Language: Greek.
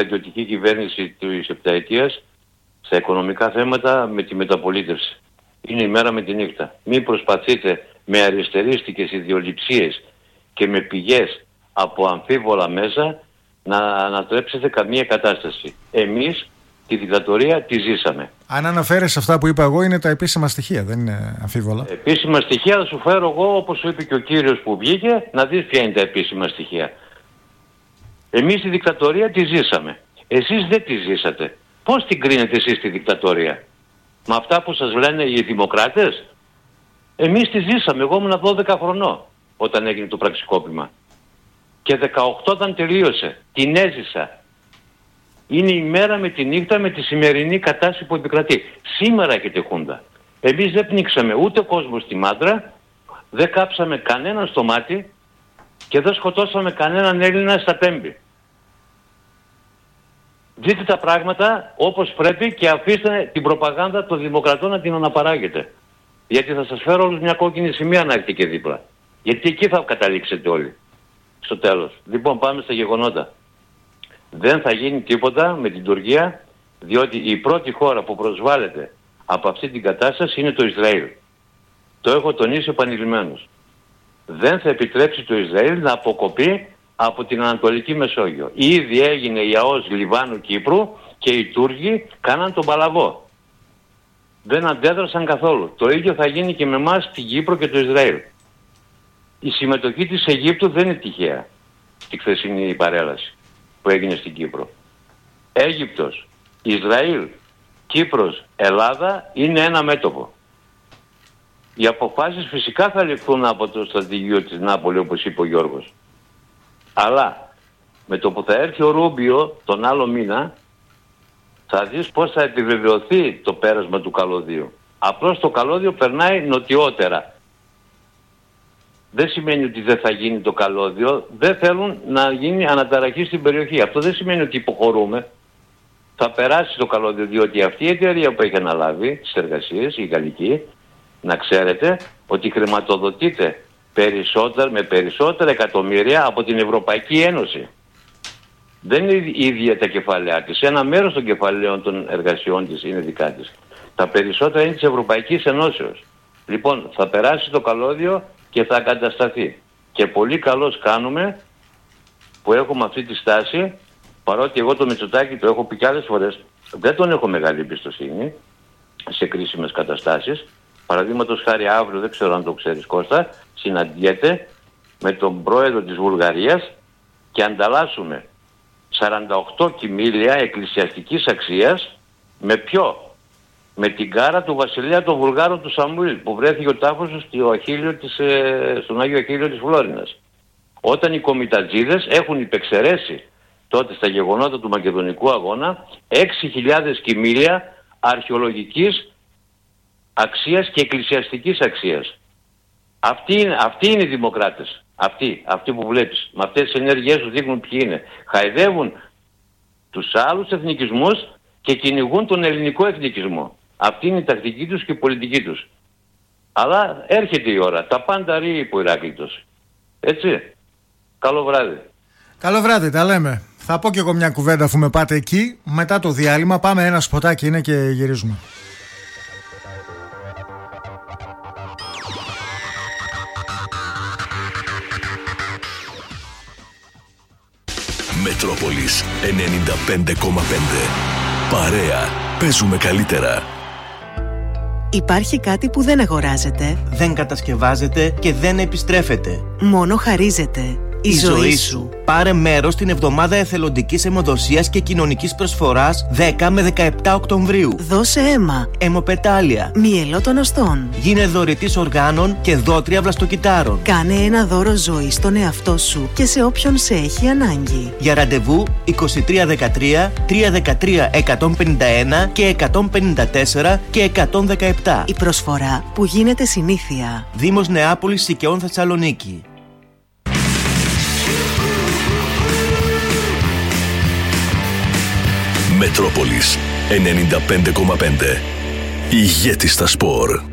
Η ιδιωτική κυβέρνηση της επταετίας στα οικονομικά θέματα με τη μεταπολίτευση. Είναι η μέρα με τη νύχτα. Μην προσπαθείτε με αριστερίστικες ιδεολειψίες και με πηγές από αμφίβολα μέσα να ανατρέψετε καμία κατάσταση. Εμείς τη δικτατορία τη ζήσαμε. Αν αναφέρεσαι αυτά που είπα εγώ, είναι τα επίσημα στοιχεία, δεν είναι αμφίβολα. Επίσημα στοιχεία θα σου φέρω εγώ, όπως σου είπε και ο κύριος που βγήκε, να δεις ποια είναι τα επίσημα στοιχεία. Εμείς τη δικτατορία τη ζήσαμε. Εσείς δεν τη ζήσατε. Πώς την κρίνετε εσείς τη δικτατορία? Με αυτά που σας λένε οι δημοκράτες? Εμείς τη ζήσαμε. Εγώ ήμουν 12 χρονών όταν έγινε το πραξικόπημα. Και 18 όταν τελείωσε. Την έζησα. Είναι η μέρα με τη νύχτα με τη σημερινή κατάσταση που επικρατεί. Σήμερα έχετε χούντα. Εμείς δεν πνίξαμε ούτε κόσμο στη Μάντρα, δεν κάψαμε κανέναν στο μάτι και δεν σκοτώσαμε κανέναν Έλληνα στα Τέμπη. Δείτε τα πράγματα όπως πρέπει και αφήστε την προπαγάνδα των δημοκρατών να την αναπαράγετε. Γιατί θα σας φέρω όλους μια κόκκινη σημαία να έρθει και δίπλα. Γιατί εκεί θα καταλήξετε όλοι. Στο τέλος. Λοιπόν, πάμε στα γεγονότα. Δεν θα γίνει τίποτα με την Τουρκία, διότι η πρώτη χώρα που προσβάλλεται από αυτή την κατάσταση είναι το Ισραήλ. Το έχω τονίσει επανειλημμένως. Δεν θα επιτρέψει το Ισραήλ να αποκοπεί από την Ανατολική Μεσόγειο. Ήδη έγινε η ΑΟΣ Λιβάνου Κύπρου και οι Τούρκοι κάναν τον παλαβό. Δεν αντέδρασαν καθόλου. Το ίδιο θα γίνει και με εμάς στην Κύπρο και το Ισραήλ. Η συμμετοχή της Αιγύπτου δεν είναι τυχαία στη χθεσινή παρέλαση που έγινε στην Κύπρο. Αίγυπτος, Ισραήλ, Κύπρος, Ελλάδα είναι ένα μέτωπο. Οι αποφάσεις φυσικά θα ληφθούν από το στρατηγείο της Νάπολη, όπως είπε ο Γιώργος. Αλλά με το που θα έρθει ο Ρούμπιο τον άλλο μήνα θα δεις πώς θα επιβεβαιωθεί το πέρασμα του καλώδιου. Απλώς το καλώδιο περνάει νοτιότερα. Δεν σημαίνει ότι δεν θα γίνει το καλώδιο, δεν θέλουν να γίνει αναταραχή στην περιοχή. Αυτό δεν σημαίνει ότι υποχωρούμε. Θα περάσει το καλώδιο, διότι αυτή η εταιρεία που έχει αναλάβει τις εργασίες, η γαλλική, να ξέρετε ότι χρηματοδοτείται με περισσότερα εκατομμύρια από την Ευρωπαϊκή Ένωση. Δεν είναι η ίδια τα κεφαλαία της. Ένα μέρος των κεφαλαίων των εργασιών της είναι δικά της. Τα περισσότερα είναι της Ευρωπαϊκής Ενώσεως. Λοιπόν, θα περάσει το καλώδιο και θα εγκατασταθεί. Και πολύ καλώς κάνουμε που έχουμε αυτή τη στάση, παρότι εγώ το Μητσοτάκη το έχω πει κι άλλες φορές, δεν τον έχω μεγάλη εμπιστοσύνη σε κρίσιμες καταστάσεις. Παραδείγματος χάρη αύριο, δεν ξέρω αν το ξέρεις Κώστα, συναντιέται με τον πρόεδρο της Βουλγαρίας και ανταλλάσσουμε 48 κιμήλια εκκλησιαστικής αξίας με ποιο? Με την κάρα του βασιλέα των Βουλγάρων του Σαμουήλ που βρέθηκε ο τάφος του στον Άγιο Αχίλιο της Φλόρινας. Όταν οι κομιτατζίδες έχουν υπεξαιρέσει τότε στα γεγονότα του Μακεδονικού Αγώνα 6.000 κιμήλια αρχαιολογικής αξίας και εκκλησιαστικής αξίας. Αυτοί είναι οι δημοκράτες. Αυτοί που βλέπεις. Με αυτές τις ενέργειές τους δείχνουν ποιοι είναι. Χαϊδεύουν τους άλλους εθνικισμούς και κυνηγούν τον ελληνικό εθνικισμό. Αυτή είναι η τακτική τους και η πολιτική τους. Αλλά έρχεται η ώρα. Τα πάντα ρίγει υπό Ηράκλειτος. Έτσι. Καλό βράδυ. Καλό βράδυ, τα λέμε. Θα πω κι εγώ μια κουβέντα αφού με πάτε εκεί. Μετά το διάλειμμα πάμε, ένα σποτάκι είναι και γυρίζουμε. Μετρόπολης 95,5. Παρέα. Παίζουμε καλύτερα. Υπάρχει κάτι που δεν αγοράζεται, δεν κατασκευάζεται και δεν επιστρέφεται. μόνο χαρίζεται. Η ζωή σου. Πάρε μέρος στην εβδομάδα εθελοντικής αιμοδοσίας και κοινωνικής προσφοράς 10 με 17 Οκτωβρίου. Δώσε αίμα. Αιμοπετάλια. Μυελό των οστών. Γίνε δωρητής οργάνων και δότρια βλαστοκυτάρων. Κάνε ένα δώρο ζωή στον εαυτό σου και σε όποιον σε έχει ανάγκη. Για ραντεβού 2313 313 151 και 154 και 117. Η προσφορά που γίνεται συνήθεια. Δήμος Νεάπολης Σικαιών Θεσσαλονίκη. Μετρόπολης 95,5. Ηγέτης στα σπορ.